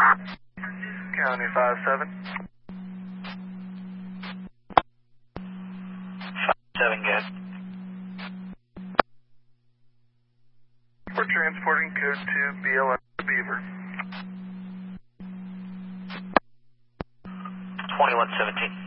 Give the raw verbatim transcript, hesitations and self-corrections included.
County five seven. Seven, good. We're transporting code two B L M to Beaver. twenty-one seventeen.